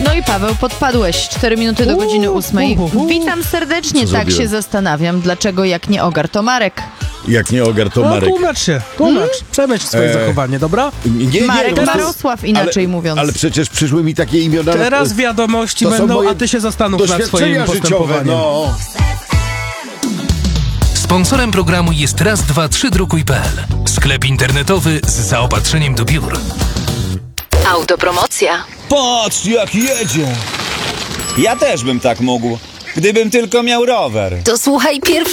No i Paweł, podpadłeś 4 minuty do godziny 8. Witam serdecznie, Co tak zrobiłem? się zastanawiam, dlaczego jak nie Ogar, to Marek. Jak nie Ogar, to No Marek. tłumacz się, przemyśl swoje zachowanie, dobra? Nie, Marek no, Marosław, inaczej mówiąc. Ale przecież przyszły mi takie imiona... Teraz wiadomości to są będą, moje a ty się zastanów nad swoim doświadczenia życiowe, postępowaniem. no. Sponsorem programu jest raz232.pl, sklep internetowy z zaopatrzeniem do biur. Autopromocja. Patrz, jak jedzie! Ja też bym tak mógł, gdybym tylko miał rower. To słuchaj pierwszy